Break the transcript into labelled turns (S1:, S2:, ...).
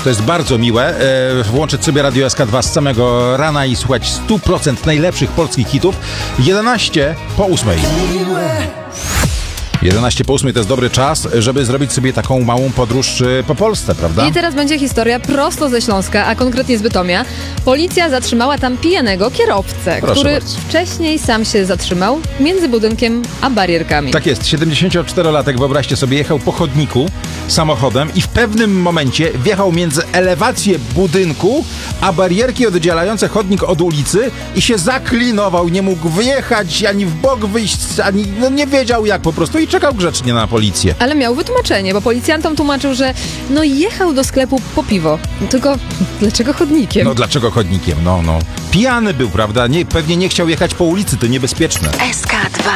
S1: To jest bardzo miłe. Włączyć sobie Radio SK2 z samego rana i słuchać 100% najlepszych polskich hitów. 11 po 8. 11 po 8 to jest dobry czas, żeby zrobić sobie taką małą podróż po Polsce, prawda?
S2: I teraz będzie historia prosto ze Śląska, a konkretnie z Bytomia. Policja zatrzymała tam pijanego kierowcę,
S1: Proszę
S2: który
S1: bardzo.
S2: wcześniej sam się zatrzymał między budynkiem a barierkami.
S1: Tak jest, 74-latek, wyobraźcie sobie, jechał po chodniku samochodem i w pewnym momencie wjechał między elewację budynku, a barierki oddzielające chodnik od ulicy i się zaklinował. Nie mógł wyjechać, ani w bok wyjść, ani nie wiedział jak po prostu i czekał grzecznie na policję.
S2: Ale miał wytłumaczenie, bo policjantom tłumaczył, że jechał do sklepu po piwo. Tylko dlaczego chodnikiem?
S1: No dlaczego chodnikiem? No. Pijany był, prawda? Pewnie nie chciał jechać po ulicy, to niebezpieczne.
S3: SK2